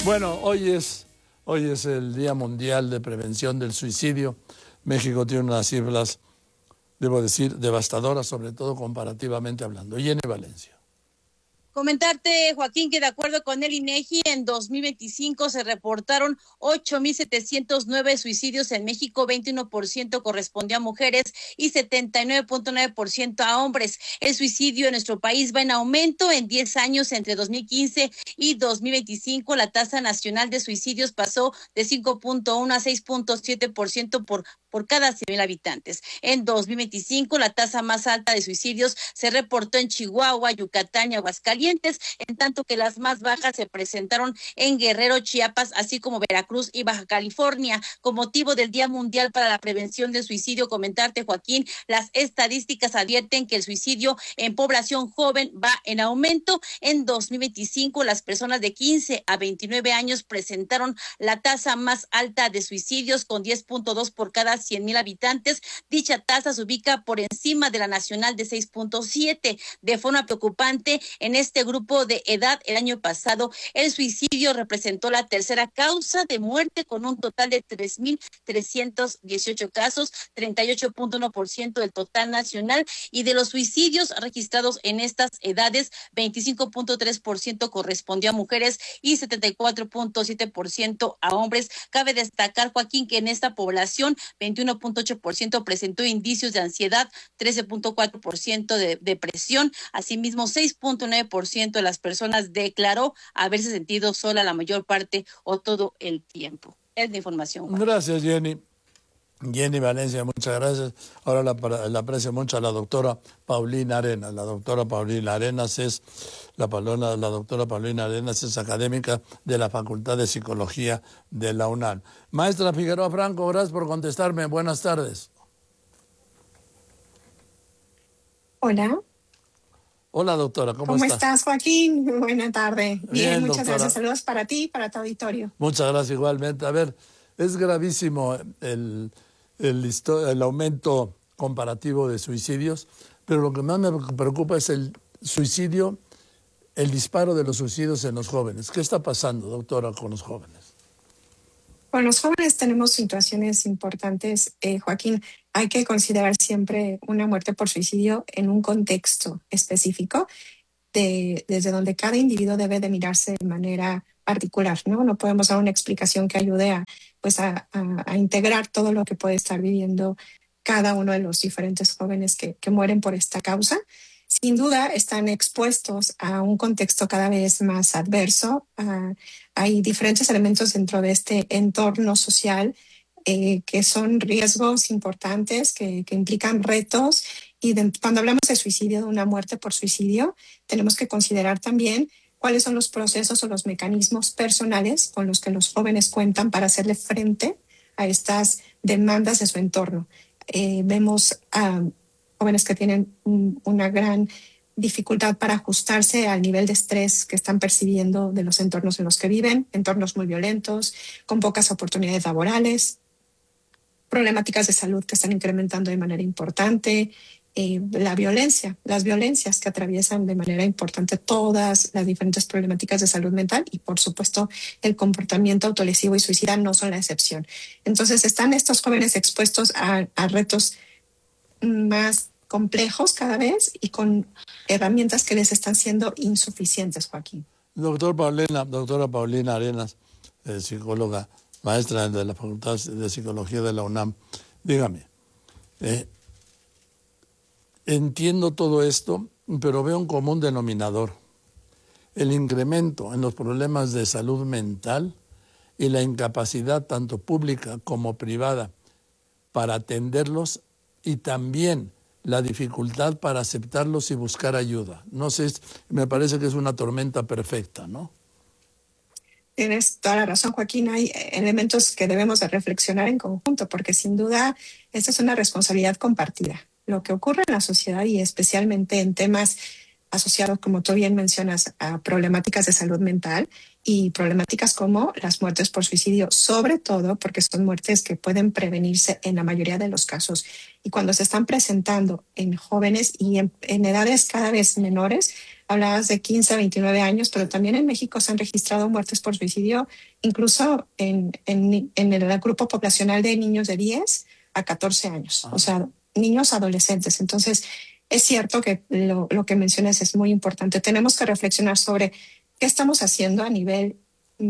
Bueno, hoy es el Día Mundial de Prevención del Suicidio. México tiene unas cifras, debo decir, devastadoras, sobre todo comparativamente hablando. Jenny Valencia. Comentarte, Joaquín, que de acuerdo con el INEGI, en 2025 se reportaron 8,709 suicidios en México, 21% correspondió a mujeres y 79,9% a hombres. El suicidio en nuestro país va en aumento. En 10 años, entre 2015 y 2025, la tasa nacional de suicidios pasó de 5,1 a 6,7% por cada 100,000 habitantes. En 2025, la tasa más alta de suicidios se reportó en Chihuahua, Yucatán y Aguascalientes, en tanto que las más bajas se presentaron en Guerrero, Chiapas, así como Veracruz y Baja California. Con motivo del Día Mundial para la Prevención del Suicidio, comentarte, Joaquín, las estadísticas advierten que el suicidio en población joven va en aumento. En 2025, las personas de 15 a 29 años presentaron la tasa más alta de suicidios, con 10,2 por cada 100,000 habitantes. Dicha tasa se ubica por encima de la nacional de 6,7. De forma preocupante, en este grupo de edad, el año pasado, el suicidio representó la tercera causa de muerte, con un total de 3,318 casos, 38,1% del total nacional, y de los suicidios registrados en estas edades, 25,3% correspondió a mujeres y 74,7% a hombres. Cabe destacar, Joaquín, que en esta población 21,8% presentó indicios de ansiedad, 13,4% de depresión. Asimismo, 6,9% de las personas declaró haberse sentido sola la mayor parte o todo el tiempo. Es la información, Juan. Gracias, Jenny. Jenny Valencia, muchas gracias. Ahora la aprecio mucho a la doctora Paulina Arenas. La doctora Paulina Arenas es académica de la Facultad de Psicología de la UNAM. Maestra Figueroa Franco, gracias por contestarme. Buenas tardes. Hola. Hola, doctora, ¿cómo estás? ¿Cómo estás, Joaquín? Buena tarde. Bien, muchas doctora. gracias. Saludos para ti y para tu auditorio. Muchas gracias igualmente. A ver, es gravísimo el aumento comparativo de suicidios, pero lo que más me preocupa es el disparo de los suicidios en los jóvenes. ¿Qué está pasando, doctora, con los jóvenes? Con los jóvenes tenemos situaciones importantes, Joaquín. Hay que considerar siempre una muerte por suicidio en un contexto específico, desde donde cada individuo debe de mirarse de manera particular, ¿no? No podemos dar una explicación que ayude a integrar todo lo que puede estar viviendo cada uno de los diferentes jóvenes que mueren por esta causa. Sin duda están expuestos a un contexto cada vez más adverso. Hay diferentes elementos dentro de este entorno social que son riesgos importantes, que implican retos. Y cuando hablamos de suicidio, de una muerte por suicidio, tenemos que considerar también cuáles son los procesos o los mecanismos personales con los que los jóvenes cuentan para hacerle frente a estas demandas de su entorno. Vemos a jóvenes que tienen una gran dificultad para ajustarse al nivel de estrés que están percibiendo de los entornos en los que viven, entornos muy violentos, con pocas oportunidades laborales, problemáticas de salud que están incrementando de manera importante, las violencias que atraviesan de manera importante todas las diferentes problemáticas de salud mental, y por supuesto el comportamiento autolesivo y suicida no son la excepción. Entonces están estos jóvenes expuestos a retos más complejos cada vez y con herramientas que les están siendo insuficientes, Joaquín. Doctora Paulina Arenas, psicóloga, maestra de la Facultad de Psicología de la UNAM, dígame, entiendo todo esto, pero veo un común denominador: el incremento en los problemas de salud mental y la incapacidad tanto pública como privada para atenderlos, y también la dificultad para aceptarlos y buscar ayuda. No sé, me parece que es una tormenta perfecta, ¿no? Tienes toda la razón, Joaquín. Hay elementos que debemos de reflexionar en conjunto, porque sin duda esta es una responsabilidad compartida. Lo que ocurre en la sociedad, y especialmente en temas asociados, como tú bien mencionas, a problemáticas de salud mental y problemáticas como las muertes por suicidio, sobre todo porque son muertes que pueden prevenirse en la mayoría de los casos. Y cuando se están presentando en jóvenes y en edades cada vez menores, hablabas de 15 a 29 años, pero también en México se han registrado muertes por suicidio, incluso en el grupo poblacional de niños de 10 a 14 años, o sea, niños adolescentes. Entonces, es cierto que lo que mencionas es muy importante. Tenemos que reflexionar sobre qué estamos haciendo a nivel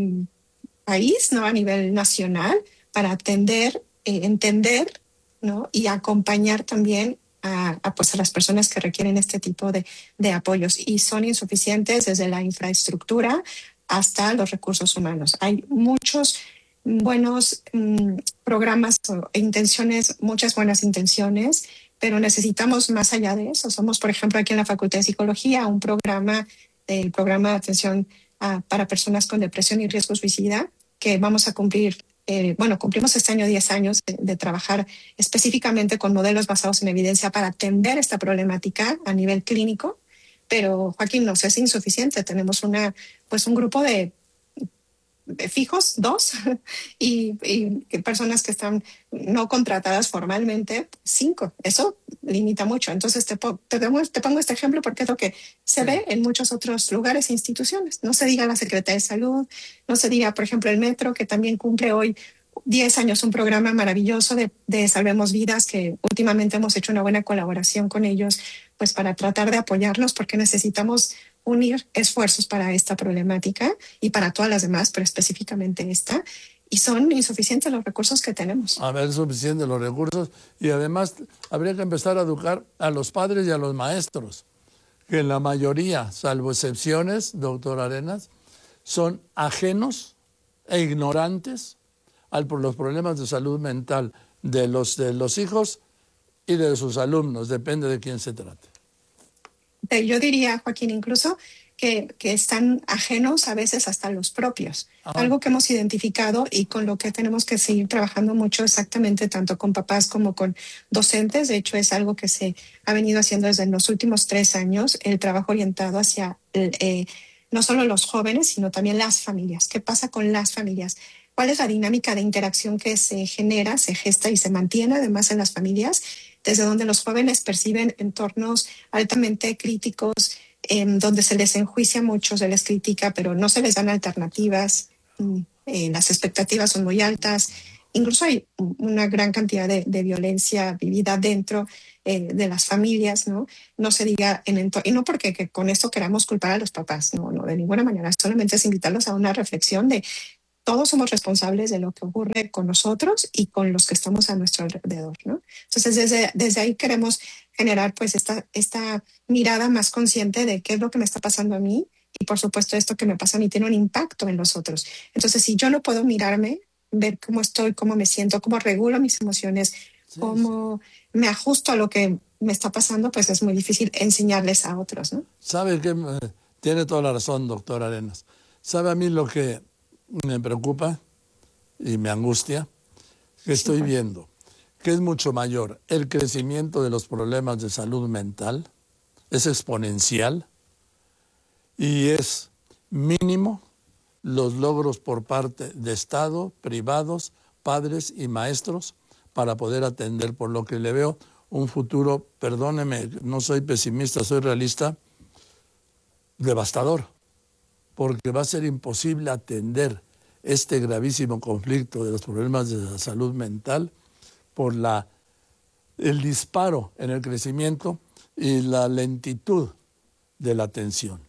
país, ¿no? A nivel nacional, para atender, entender, ¿no? Y acompañar también pues a las personas que requieren este tipo de apoyos. Y son insuficientes desde la infraestructura hasta los recursos humanos. Hay muchos buenos programas o intenciones, muchas buenas intenciones, pero necesitamos más allá de eso. Somos, por ejemplo, aquí en la Facultad de Psicología, un programa, el programa de atención para personas con depresión y riesgo suicida, que vamos a cumplir, cumplimos este año 10 años de trabajar específicamente con modelos basados en evidencia para atender esta problemática a nivel clínico. Pero, Joaquín, nos es insuficiente. Tenemos un grupo de fijos, 2, y personas que están no contratadas formalmente, 5. Eso limita mucho. Entonces te pongo este ejemplo porque es lo que se ve en muchos otros lugares e instituciones. No se diga la Secretaría de Salud, no se diga, por ejemplo, el Metro, que también cumple hoy 10 años un programa maravilloso de Salvemos Vidas, que últimamente hemos hecho una buena colaboración con ellos, pues para tratar de apoyarlos, porque necesitamos unir esfuerzos para esta problemática y para todas las demás, pero específicamente esta, y son insuficientes los recursos que tenemos. A ver, suficientes los recursos, y además habría que empezar a educar a los padres y a los maestros, que en la mayoría, salvo excepciones, doctor Arenas, son ajenos e ignorantes por los problemas de salud mental de los hijos y de sus alumnos, depende de quién se trate. Yo diría, Joaquín, incluso que están ajenos a veces hasta los propios. Algo que hemos identificado y con lo que tenemos que seguir trabajando mucho exactamente, tanto con papás como con docentes. De hecho, es algo que se ha venido haciendo desde los últimos 3 años, el trabajo orientado hacia no solo los jóvenes, sino también las familias. ¿Qué pasa con las familias? ¿Cuál es la dinámica de interacción que se genera, se gesta y se mantiene además en las familias? Desde donde los jóvenes perciben entornos altamente críticos, donde se les enjuicia mucho, se les critica, pero no se les dan alternativas, las expectativas son muy altas, incluso hay una gran cantidad de violencia vivida dentro de las familias, ¿no? No se diga y no porque que con esto queramos culpar a los papás, no, de ninguna manera, solamente es invitarlos a una reflexión de todos somos responsables de lo que ocurre con nosotros y con los que estamos a nuestro alrededor, ¿no? Entonces, desde ahí queremos generar pues esta mirada más consciente de qué es lo que me está pasando a mí, y por supuesto esto que me pasa a mí tiene un impacto en los otros. Entonces, si yo no puedo mirarme, ver cómo estoy, cómo me siento, cómo regulo mis emociones, cómo me ajusto a lo que me está pasando, pues es muy difícil enseñarles a otros, ¿no? ¿Sabe qué? Tiene toda la razón, doctor Arenas. ¿Sabe a mí lo que me preocupa y me angustia? Que estoy viendo que es mucho mayor el crecimiento de los problemas de salud mental, es exponencial, y es mínimo los logros por parte de Estado, privados, padres y maestros para poder atender, por lo que le veo un futuro, perdóneme, no soy pesimista, soy realista, devastador, porque va a ser imposible atender este gravísimo conflicto de los problemas de la salud mental por el disparo en el crecimiento y la lentitud de la atención.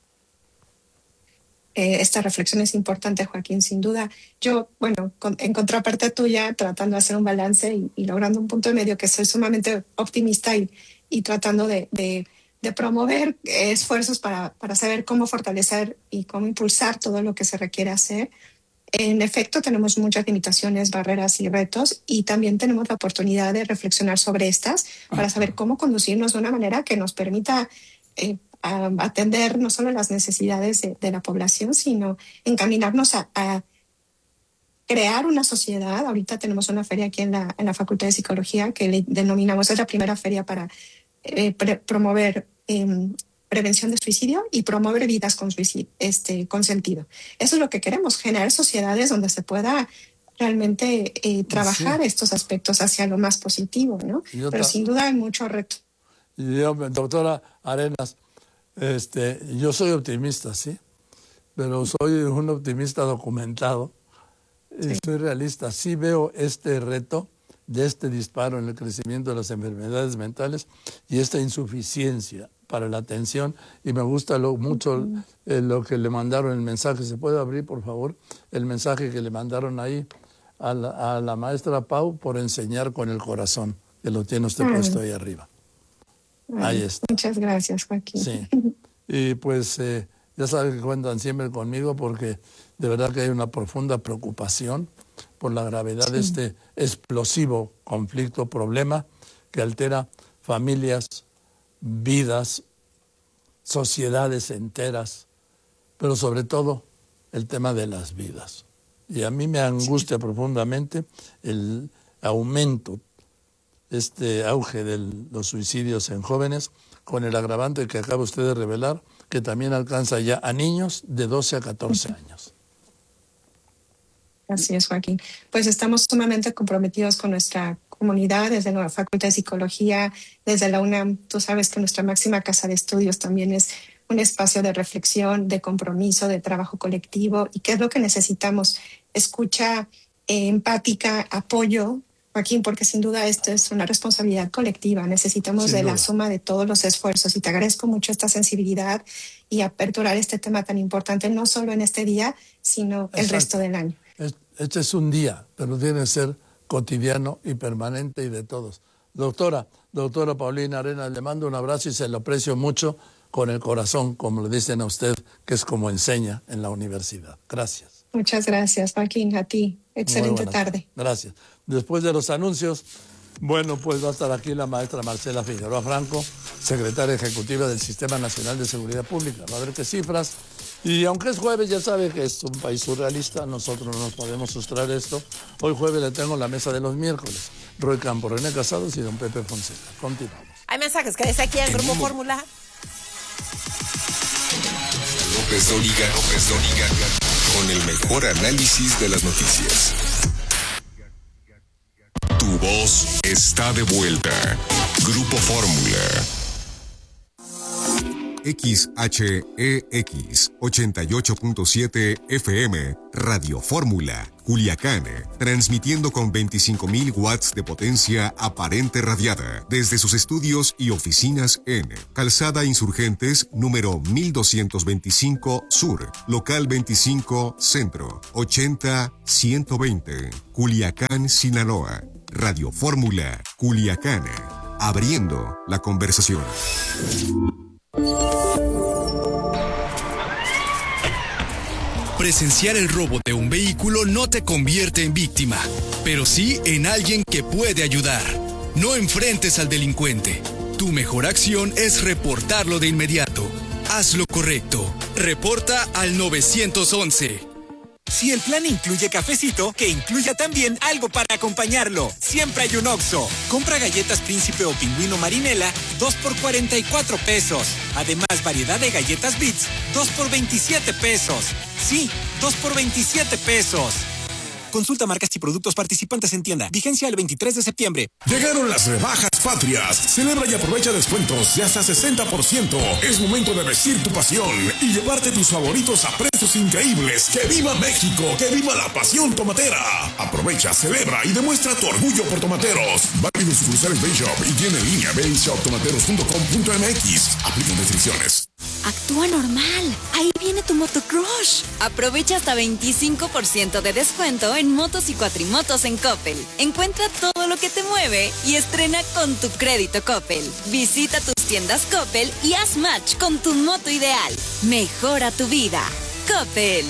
Esta reflexión es importante, Joaquín, sin duda. Yo, en contraparte tuya, tratando de hacer un balance y logrando un punto de medio, que soy sumamente optimista y tratando de promover esfuerzos para saber cómo fortalecer y cómo impulsar todo lo que se requiere hacer. En efecto, tenemos muchas limitaciones, barreras y retos, y también tenemos la oportunidad de reflexionar sobre estas para saber cómo conducirnos de una manera que nos permita a atender no solo las necesidades de la población, sino encaminarnos a crear una sociedad. Ahorita tenemos una feria aquí en la Facultad de Psicología que le denominamos, es la primera feria para promover prevención de suicidio y promover vidas con sentido. Eso es lo que queremos, generar sociedades donde se pueda realmente trabajar estos aspectos hacia lo más positivo, ¿no? Pero sin duda hay mucho reto. Doctora Arenas, Yo soy optimista, sí, pero soy un optimista documentado. Sí. Soy realista. Sí veo este reto de este disparo en el crecimiento de las enfermedades mentales y esta insuficiencia para la atención. Y me gusta mucho lo que le mandaron, el mensaje. ¿Se puede abrir, por favor? El mensaje que le mandaron ahí a la maestra Pau por enseñar con el corazón, que lo tiene usted puesto ahí arriba. Ahí está. Muchas gracias, Joaquín. Sí. Y pues ya saben que cuentan siempre conmigo porque de verdad que hay una profunda preocupación por la gravedad de este explosivo conflicto, problema que altera familias, vidas, sociedades enteras, pero sobre todo el tema de las vidas. Y a mí me angustia profundamente el aumento, este auge de los suicidios en jóvenes, con el agravante que acaba usted de revelar, que también alcanza ya a niños de 12 a 14 años. Así es, Joaquín. Pues estamos sumamente comprometidos con nuestra comunidad, desde la Facultad de Psicología, desde la UNAM. Tú sabes que nuestra máxima casa de estudios también es un espacio de reflexión, de compromiso, de trabajo colectivo. ¿Y qué es lo que necesitamos? Escucha empática, apoyo, Joaquín, porque sin duda esto es una responsabilidad colectiva. Necesitamos de la suma de todos los esfuerzos y te agradezco mucho esta sensibilidad y aperturar este tema tan importante, no solo en este día, sino el resto del año. Este es un día, pero tiene que ser cotidiano y permanente y de todos. Doctora Paulina Arenas, le mando un abrazo y se lo aprecio mucho con el corazón, como le dicen a usted, que es como enseña en la universidad. Gracias. Muchas gracias, Joaquín, a ti. Excelente tarde. Gracias. Después de los anuncios, bueno, pues va a estar aquí la maestra Marcela Figueroa Franco, secretaria ejecutiva del Sistema Nacional de Seguridad Pública. Va a ver qué cifras. Y aunque es jueves, ya sabe que es un país surrealista, nosotros no nos podemos sustraer esto. Hoy jueves le tengo la mesa de los miércoles. Roy Campos, René Casados y don Pepe Fonseca. Continuamos. Hay mensajes que dice aquí en Grupo Fórmula. López Dóriga, con el mejor análisis de las noticias. Tu voz está de vuelta. Grupo Fórmula. XHEX 88.7 FM, Radio Fórmula, Culiacán, transmitiendo con 25.000 watts de potencia aparente radiada desde sus estudios y oficinas en Calzada Insurgentes, número 1225 Sur, local 25 Centro, 80-120, Culiacán, Sinaloa. Radio Fórmula, Culiacán, abriendo la conversación. Presenciar el robo de un vehículo no te convierte en víctima, pero sí en alguien que puede ayudar. No enfrentes al delincuente. Tu mejor acción es reportarlo de inmediato. Haz lo correcto. Reporta al 911. Si el plan incluye cafecito, que incluya también algo para acompañarlo. Siempre hay un Oxxo. Compra galletas Príncipe o Pingüino Marinela, 2 por 44 pesos. Además, variedad de galletas Beats, 2 por 27 pesos. Sí, 2 por 27 pesos. Consulta marcas y productos participantes en tienda. Vigencia el 23 de septiembre. Llegaron las rebajas patrias. Celebra y aprovecha descuentos de hasta 60%. Es momento de vestir tu pasión y llevarte tus favoritos a precios increíbles. ¡Que viva México! ¡Que viva la pasión tomatera! Aprovecha, celebra y demuestra tu orgullo por tomateros. Válido sucursales Base Shop y tiene en línea baseshoptomateros.com.mx. Aplican restricciones. Actúa normal. Ahí viene tu motocrush. Aprovecha hasta 25% de descuento en motos y cuatrimotos en Coppel. Encuentra todo lo que te mueve y estrena con tu crédito Coppel. Visita tus tiendas Coppel y haz match con tu moto ideal. Mejora tu vida. Coppel.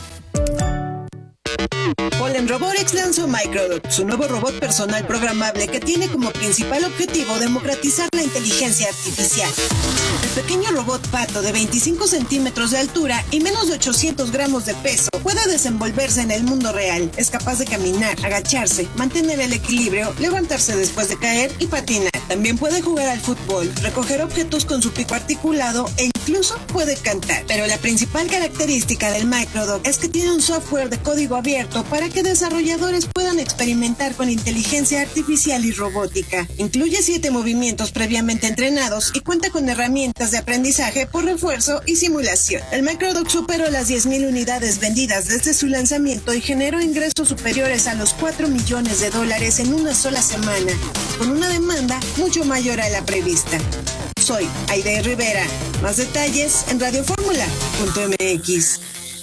Polen Robotics lanzó Microdot, su nuevo robot personal programable que tiene como principal objetivo democratizar la inteligencia artificial. El pequeño robot pato de 25 centímetros de altura y menos de 800 gramos de peso puede desenvolverse en el mundo real. Es capaz de caminar, agacharse, mantener el equilibrio, levantarse después de caer y patinar. También puede jugar al fútbol, recoger objetos con su pico articulado e incluso puede cantar. Pero la principal característica del Microdoc es que tiene un software de código abierto para que desarrolladores puedan experimentar con inteligencia artificial y robótica. Incluye 7 movimientos previamente entrenados y cuenta con herramientas de aprendizaje por refuerzo y simulación. El Microdoc superó las 10,000 unidades vendidas desde su lanzamiento y generó ingresos superiores a los $4 millones en una sola semana, con una demanda mucho mayor a la prevista. Soy Aide Rivera. Más detalles en radioformula.mx.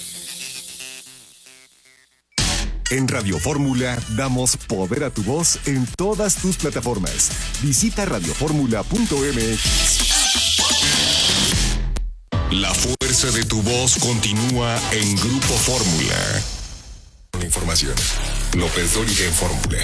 En Radio Fórmula damos poder a tu voz en todas tus plataformas. Visita radioformula.mx. La fuerza de tu voz continúa en Grupo Fórmula. Información. López Dóriga en Fórmula.